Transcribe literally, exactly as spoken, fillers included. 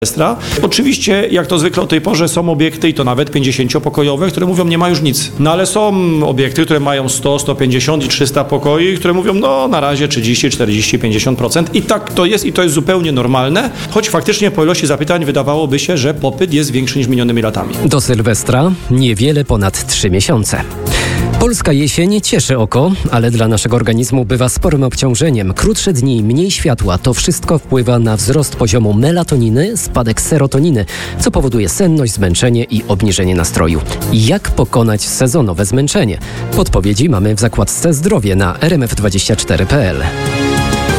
Sylwestra. Oczywiście, jak to zwykle o tej porze, są obiekty i to nawet pięćdziesięciopokojowe, które mówią, nie ma już nic. No ale są obiekty, które mają sto, sto pięćdziesiąt i trzysta pokoi, które mówią, no na razie trzydzieści, czterdzieści, pięćdziesiąt procent. I tak to jest i to jest zupełnie normalne, choć faktycznie po ilości zapytań wydawałoby się, że popyt jest większy niż minionymi latami. Do Sylwestra niewiele ponad trzy miesiące. Polska jesień cieszy oko, ale dla naszego organizmu bywa sporym obciążeniem. Krótsze dni, mniej światła, to wszystko wpływa na wzrost poziomu melatoniny, spadek serotoniny, co powoduje senność, zmęczenie i obniżenie nastroju. Jak pokonać sezonowe zmęczenie? Podpowiedzi mamy w zakładce Zdrowie na r m f dwadzieścia cztery kropka p l.